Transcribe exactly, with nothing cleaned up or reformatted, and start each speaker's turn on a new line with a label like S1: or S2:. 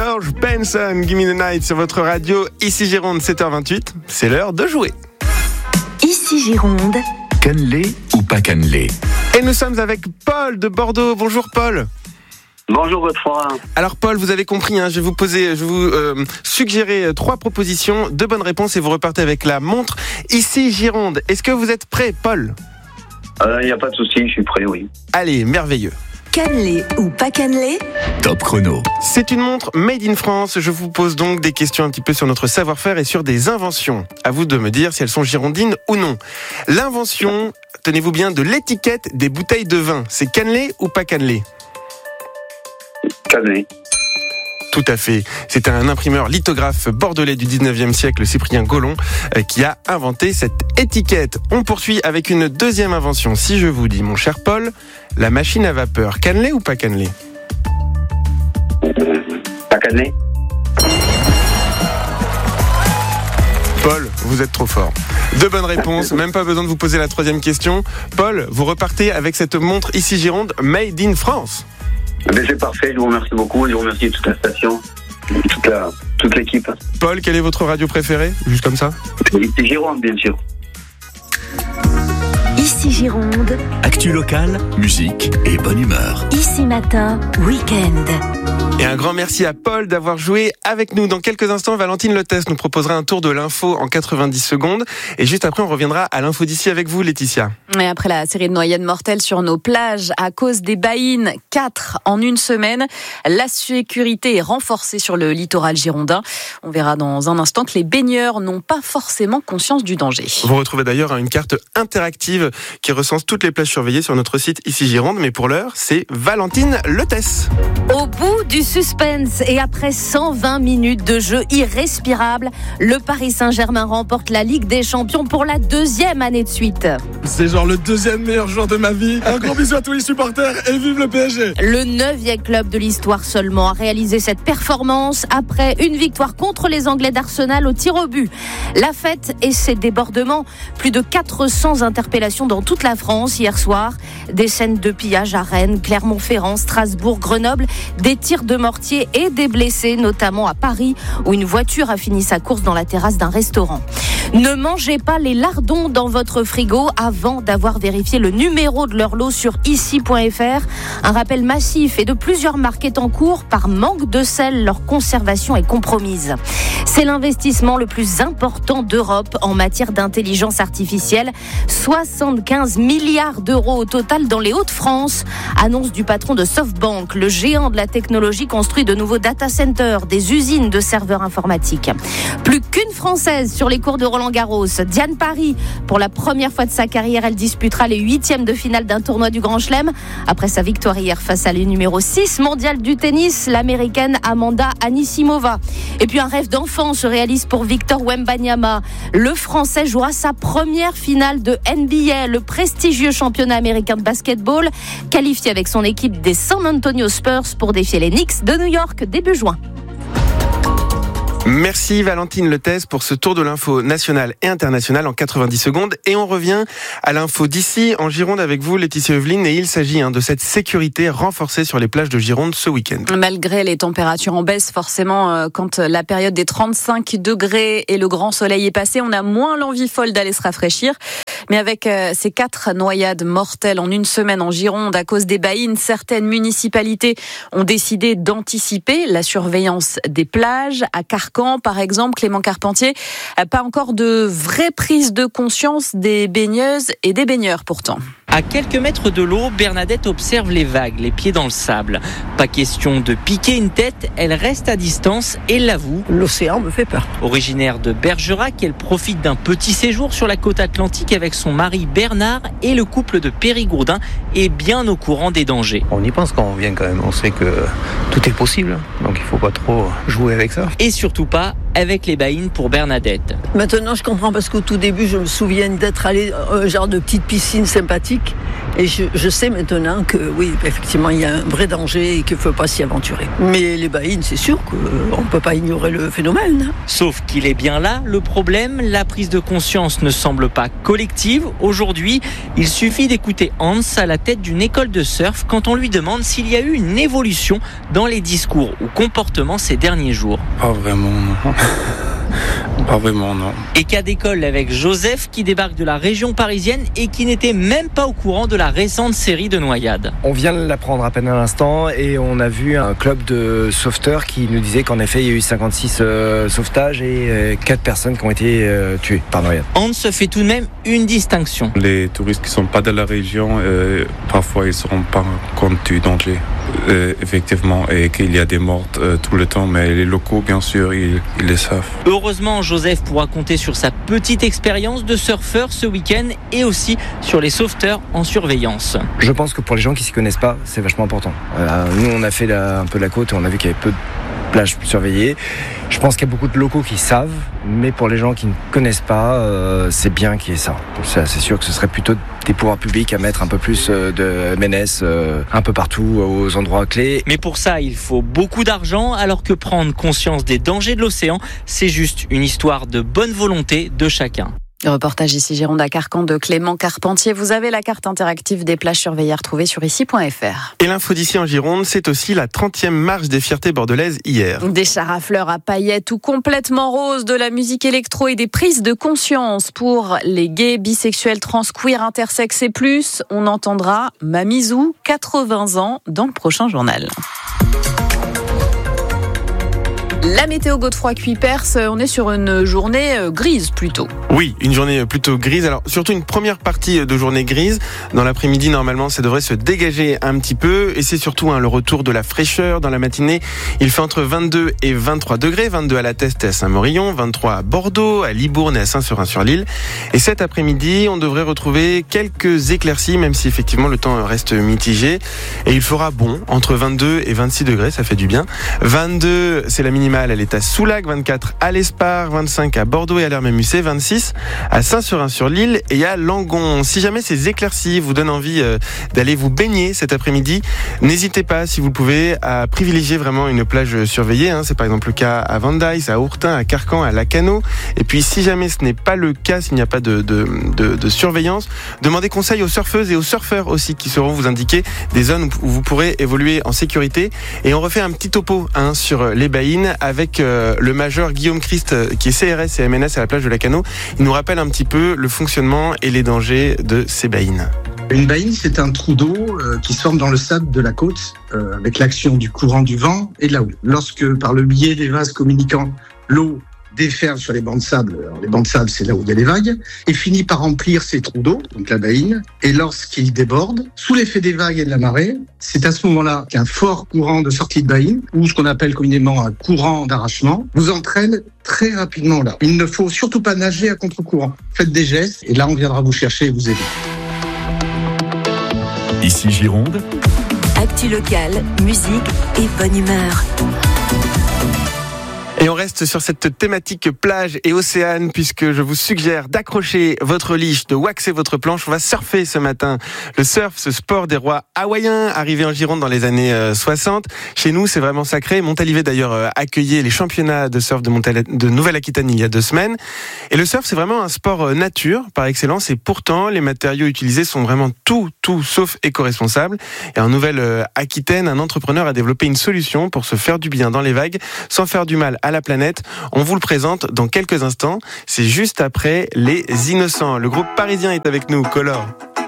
S1: George Benson, Give Me the Night sur votre radio. Ici Gironde, sept heures vingt-huit. C'est l'heure de jouer.
S2: Ici Gironde.
S3: Cannelé ou pas cannelé?
S1: Et nous sommes avec Paul de Bordeaux. Bonjour Paul.
S4: Bonjour Godefroy.
S1: Alors Paul, vous avez compris, hein, je vais vous poser, je vais vous euh, suggérer trois propositions, deux bonnes réponses et vous repartez avec la montre. Ici Gironde, est-ce que vous êtes prêt, Paul?
S4: Il euh, n'y a pas de souci, je suis prêt, oui.
S1: Allez, merveilleux.
S2: Cannelé ou pas cannelé?
S3: Top chrono.
S1: C'est une montre made in France. Je vous pose donc des questions un petit peu sur notre savoir-faire et sur des inventions. À vous de me dire si elles sont girondines ou non. L'invention, tenez-vous bien, de l'étiquette des bouteilles de vin. C'est cannelé ou pas cannelé?
S4: Cannelé.
S1: Tout à fait. C'est un imprimeur lithographe bordelais du dix-neuvième siècle, Cyprien Gollon, qui a inventé cette étiquette. On poursuit avec une deuxième invention. Si je vous dis, mon cher Paul, la machine à vapeur, cannelé ou pas cannelé?
S4: Pas cannelé.
S1: Paul, vous êtes trop fort. Deux bonnes réponses, même pas besoin de vous poser la troisième question. Paul, vous repartez avec cette montre ici Gironde, made in France.
S4: Mais c'est parfait, je vous remercie beaucoup, je vous remercie toute la station, toute, la, toute l'équipe.
S1: Paul, quelle est votre radio préférée? Juste comme ça.
S4: Ici Gironde, bien sûr.
S2: Ici Gironde.
S3: Actu locale, musique et bonne humeur.
S2: Ici matin, week-end.
S1: Et un grand merci à Paul d'avoir joué avec nous. Dans quelques instants, Valentine Lotès nous proposera un tour de l'info en quatre-vingt-dix secondes. Et juste après, on reviendra à l'info d'ici avec vous, Laetitia.
S5: Et après la série de noyades mortelles sur nos plages à cause des baïnes, quatre en une semaine, la sécurité est renforcée sur le littoral girondin. On verra dans un instant que les baigneurs n'ont pas forcément conscience du danger.
S1: Vous retrouvez d'ailleurs une carte interactive qui recense toutes les plages surveillées sur notre site ici Gironde. Mais pour l'heure, c'est Valentine Lotès.
S6: Au bout du suspense et après cent vingt minutes de jeu irrespirable, le Paris Saint-Germain remporte la Ligue des Champions pour la deuxième année de suite.
S7: C'est genre le deuxième meilleur joueur de ma vie. Un gros bisou à tous les supporters et vive le P S G.
S6: Le neuvième club de l'histoire seulement a réalisé cette performance après une victoire contre les Anglais d'Arsenal au tir au but. La fête et ses débordements, plus de quatre cents interpellations dans toute la France hier soir. Des scènes de pillage à Rennes, Clermont-Ferrand, Strasbourg, Grenoble, des tirs de mortier et des blessés, notamment à Paris, où une voiture a fini sa course dans la terrasse d'un restaurant. Ne mangez pas les lardons dans votre frigo avant d'avoir vérifié le numéro de leur lot sur ici point f r. Un rappel massif et de plusieurs marques est en cours. Par manque de sel, leur conservation est compromise. C'est l'investissement le plus important d'Europe en matière d'intelligence artificielle. soixante-quinze milliards d'euros au total dans les Hauts-de-France. Annonce du patron de SoftBank, le géant de la technologie construit de nouveaux data centers, des usines de serveurs informatiques. Plus qu'une Française sur les cours de Roland-Garros. Diane Paris, pour la première fois de sa carrière, elle disputera les huitièmes de finale d'un tournoi du Grand Chelem. Après sa victoire hier face à la numéro six mondiale du tennis, l'américaine Amanda Anisimova. Et puis un rêve d'enfant se réalise pour Victor Wembanyama. Le Français jouera sa première finale de N B A, le prestigieux championnat américain de basketball, qualifié avec son équipe des San Antonio Spurs pour défier les Knicks de New York début juin.
S1: Merci Valentine Lotès pour ce tour de l'info nationale et internationale en quatre-vingt-dix secondes. Et on revient à l'info d'ici en Gironde avec vous, Laetitia Eveline. Et il s'agit hein, de cette sécurité renforcée sur les plages de Gironde ce week-end.
S5: Malgré les températures en baisse, forcément, euh, quand la période des trente-cinq degrés et le grand soleil est passé, on a moins l'envie folle d'aller se rafraîchir. Mais avec euh, ces quatre noyades mortelles en une semaine en Gironde à cause des baïnes, certaines municipalités ont décidé d'anticiper la surveillance des plages. À Carcan, par exemple, Clément Carpentier, pas encore de vraie prise de conscience des baigneuses et des baigneurs pourtant.
S8: À quelques mètres de l'eau, Bernadette observe les vagues, les pieds dans le sable. Pas question de piquer une tête, elle reste à distance et l'avoue.
S9: L'océan me fait peur.
S8: Originaire de Bergerac, elle profite d'un petit séjour sur la côte atlantique avec son mari Bernard et le couple de Périgourdin est bien au courant des dangers.
S9: On y pense quand on vient quand même, on sait que tout est possible, donc il ne faut pas trop jouer avec ça.
S8: Et surtout pas avec les baïnes pour Bernadette.
S9: Maintenant, je comprends parce qu'au tout début, je me souviens d'être allé à un genre de petite piscine sympathique. Et je, je sais maintenant que oui, effectivement, il y a un vrai danger et qu'il ne faut pas s'y aventurer. Mais les baïnes, c'est sûr qu'on ne peut pas ignorer le phénomène.
S8: Sauf qu'il est bien là, le problème, la prise de conscience ne semble pas collective. Aujourd'hui, il suffit d'écouter Hans à la tête d'une école de surf quand on lui demande s'il y a eu une évolution dans les discours ou comportements ces derniers jours.
S10: Pas vraiment, non. Pas vraiment, non.
S8: Et cas d'école avec Joseph qui débarque de la région parisienne et qui n'était même pas au courant de la récente série de noyades.
S11: On vient de l'apprendre à peine à l'instant et on a vu un club de sauveteurs qui nous disait qu'en effet il y a eu cinquante-six euh, sauvetages et euh, quatre personnes qui ont été euh, tuées par noyade.
S8: Hans fait tout de même une distinction.
S10: Les touristes qui ne sont pas de la région, euh, parfois ils ne se rendent pas compte du danger, euh, effectivement, et qu'il y a des morts euh, tout le temps, mais les locaux, bien sûr, ils, ils le savent.
S8: Heureusement, Joseph pourra compter sur sa petite expérience de surfeur ce week-end et aussi sur les sauveteurs en surveillance.
S11: Je pense que pour les gens qui ne s'y connaissent pas, c'est vachement important. Euh, nous, on a fait la, un peu la côte et on a vu qu'il y avait peu de plages surveillées. Je pense qu'il y a beaucoup de locaux qui savent, mais pour les gens qui ne connaissent pas, euh, c'est bien qu'il y ait ça. ça. C'est sûr que ce serait plutôt des pouvoirs publics à mettre un peu plus de ménesse euh, un peu partout aux endroits clés.
S8: Mais pour ça, il faut beaucoup d'argent, alors que prendre conscience des dangers de l'océan, c'est juste une histoire de bonne volonté de chacun.
S5: Le reportage ici Gironde à Carcan de Clément Carpentier. Vous avez la carte interactive des plages surveillées à retrouver sur ici point f r.
S1: Et l'info d'ici en Gironde, c'est aussi la trentième marche des fiertés bordelaises hier.
S5: Des chars à fleurs à paillettes ou complètement roses, de la musique électro et des prises de conscience pour les gays, bisexuels, trans, queer, intersexes et plus. On entendra Mamizou, quatre-vingts ans, dans le prochain journal. La météo Godefroy-Cuy-Perse, on est sur une journée grise plutôt.
S1: Oui, une journée plutôt grise. Alors surtout une première partie de journée grise. Dans l'après-midi, normalement, ça devrait se dégager un petit peu. Et c'est surtout hein, le retour de la fraîcheur dans la matinée. Il fait entre vingt-deux et vingt-trois degrés. vingt-deux à La Teste et à Saint-Morillon, vingt-trois à Bordeaux, à Libourne et à Saint-Seurin-sur-l'Île. Et cet après-midi, on devrait retrouver quelques éclaircies, même si effectivement le temps reste mitigé. Et il fera bon, entre vingt-deux et vingt-six degrés, ça fait du bien. vingt-deux, c'est la minimale. Elle est à Soulac, vingt-quatre à l'Espar, vingt-cinq à Bordeaux et à l'Hermé-Musset, vingt-six à Saint-Seurin-sur-l'Île et à Langon. Si jamais ces éclaircies vous donnent envie euh, d'aller vous baigner cet après-midi, n'hésitez pas, si vous le pouvez, à privilégier vraiment une plage surveillée. Hein. C'est par exemple le cas à Vendailles, à Ourtin, à Carcan, à Lacano. Et puis si jamais ce n'est pas le cas, s'il n'y a pas de, de, de, de surveillance, demandez conseil aux surfeuses et aux surfeurs aussi qui sauront vous indiquer des zones où vous pourrez évoluer en sécurité. Et on refait un petit topo hein, sur les baïnes avec euh, le major Guillaume Christ euh, qui est C R S et M N S à la plage de Lacano. Il nous rappelle un petit peu le fonctionnement et les dangers de ces baïnes.
S12: Une baïne, c'est un trou d'eau euh, qui se forme dans le sable de la côte euh, avec l'action du courant du vent et de la houle. Lorsque, par le biais des vases communicants, l'eau déferle sur les bancs de sable, alors les bancs de sable, c'est là où il y a les vagues, et finit par remplir ces trous d'eau, donc la baïne, et lorsqu'il déborde, sous l'effet des vagues et de la marée, c'est à ce moment-là qu'un fort courant de sortie de baïne, ou ce qu'on appelle communément un courant d'arrachement, vous entraîne très rapidement là. Il ne faut surtout pas nager à contre-courant. Faites des gestes, et là on viendra vous chercher et vous aider.
S3: Ici Gironde.
S2: Actu locale, musique et bonne humeur.
S1: Et on reste sur cette thématique plage et océan puisque je vous suggère d'accrocher votre leash, de waxer votre planche. On va surfer ce matin. Le surf, ce sport des rois hawaïens, arrivé en Gironde dans les années soixante. Chez nous, c'est vraiment sacré. Montalivet d'ailleurs accueillait les championnats de surf de, Montal- de Nouvelle-Aquitaine il y a deux semaines. Et le surf, c'est vraiment un sport nature par excellence. Et pourtant, les matériaux utilisés sont vraiment tout, tout sauf éco-responsables. Et en Nouvelle-Aquitaine, un entrepreneur a développé une solution pour se faire du bien dans les vagues sans faire du mal à la planète. On vous le présente dans quelques instants. C'est juste après Les Innocents. Le groupe parisien est avec nous, Color.